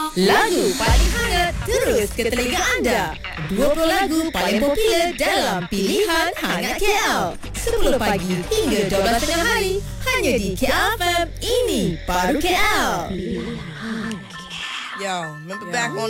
Lagu paling hangat terus ke telinga anda. 20 lagu paling popular dalam pilihan Hangat KL. 10 pagi hingga 12 tengah hari. Hanya di KL FM. Ini Baru KL. Yo, remember back on